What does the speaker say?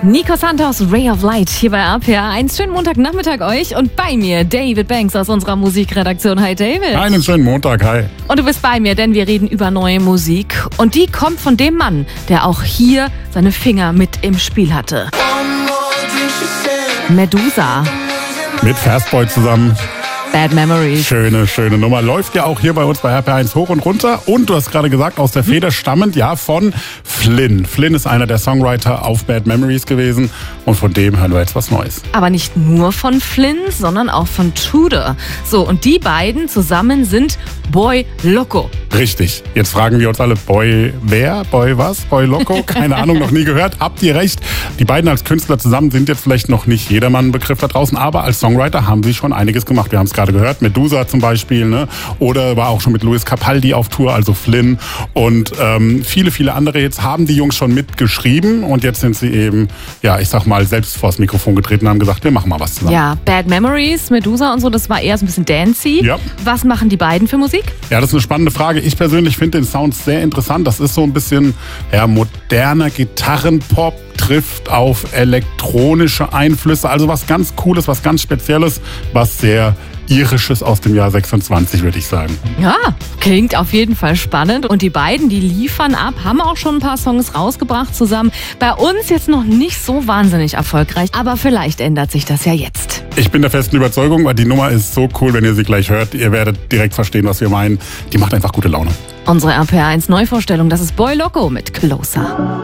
Nico Santos, Ray of Light, hier bei RPA. Einen schönen Montagnachmittag euch und bei mir David Banks aus unserer Musikredaktion. Hi David. Einen schönen Montag, hi. Und du bist bei mir, denn wir reden über neue Musik. Und die kommt von dem Mann, der auch hier seine Finger mit im Spiel hatte. Medusa. Mit Fastboy zusammen. Bad Memories. Schöne Nummer. Läuft ja auch hier bei uns bei RPA1 hoch und runter. Und du hast gerade gesagt, aus der Feder stammend, ja, von Flynn. Flynn ist einer der Songwriter auf Bad Memories gewesen. Und von dem hören wir jetzt was Neues. Aber nicht nur von Flynn, sondern auch von Tudor. So, und die beiden zusammen sind Boy Loco. Richtig. Jetzt fragen wir uns alle, Boy wer? Boy was? Boy Loco? Keine Ahnung, noch nie gehört. Habt ihr recht. Die beiden als Künstler zusammen sind jetzt vielleicht noch nicht jedermann ein Begriff da draußen, aber als Songwriter haben sie schon einiges gemacht. Wir haben es gerade gehört, Medusa zum Beispiel, ne? Oder war auch schon mit Luis Capaldi auf Tour, also Flynn. Und viele andere Hits haben die Jungs schon mitgeschrieben und jetzt sind sie eben, ja, ich sag mal, selbst vors Mikrofon getreten und haben gesagt, wir machen mal was zusammen. Ja, Bad Memories, Medusa und so, das war eher so ein bisschen dancey. Ja. Was machen die beiden für Musik? Ja, das ist eine spannende Frage. Ich persönlich finde den Sound sehr interessant. Das ist so ein bisschen moderner Gitarrenpop, trifft auf elektronische Einflüsse. Also was ganz Cooles, was ganz Spezielles, was sehr Irisches aus dem Jahr 26, würde ich sagen. Ja, klingt auf jeden Fall spannend. Und die beiden, die liefern ab, haben auch schon ein paar Songs rausgebracht zusammen. Bei uns jetzt noch nicht so wahnsinnig erfolgreich, aber vielleicht ändert sich das ja jetzt. Ich bin der festen Überzeugung, weil die Nummer ist so cool, wenn ihr sie gleich hört. Ihr werdet direkt verstehen, was wir meinen. Die macht einfach gute Laune. Unsere RPA1 Neuvorstellung, das ist Boy Loco mit Closer.